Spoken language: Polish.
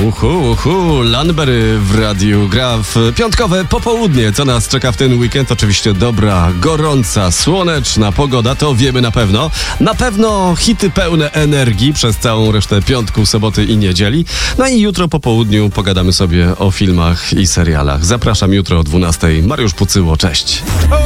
Lanberry w radiu gra w piątkowe popołudnie. Co nas czeka w ten weekend? Oczywiście dobra, gorąca, słoneczna pogoda, to wiemy na pewno. Na pewno hity pełne energii przez całą resztę piątku, soboty i niedzieli. No i jutro po południu pogadamy sobie o filmach i serialach. Zapraszam jutro o 12:00. Mariusz Pucyło, cześć.